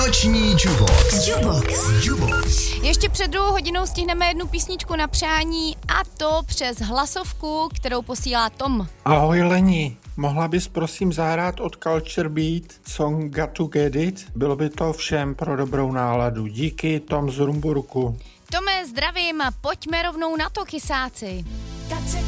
Vánoční Jubox. Ještě před 2 hodinou stihneme jednu písničku na přání, a to přes hlasovku, kterou posílá Tom. Ahoj Leni, mohla bys prosím zahrát od Culture Beat song Got to Get It? Bylo by to všem pro dobrou náladu. Díky, Tom z Rumburku. Tome, zdravím a pojďme rovnou na to, kysáci.